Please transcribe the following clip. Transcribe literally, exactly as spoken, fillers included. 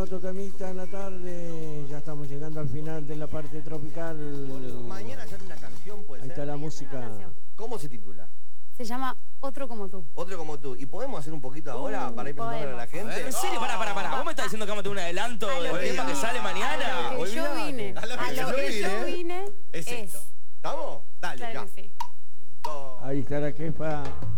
otro temita en la tarde. Ya estamos llegando al final de la parte tropical. Mañana hacer una canción, puede Ahí ser. está la música. ¿Cómo se titula? Se llama Otro como tú. Otro como tú. ¿Y podemos hacer un poquito ahora Uh, para ir presentándole a la podemos. gente? ¿En serio? Pará, pará, pará. ¿Vos me estás diciendo que vamos a tener un adelanto A lo del que tema yo- que sale mañana? A lo que yo Olvidate. vine. A lo que A yo lo que vine. yo vine Es es. esto. ¿Estamos? Dale, Claro ya. que sí. Dos. Ahí está la jefa.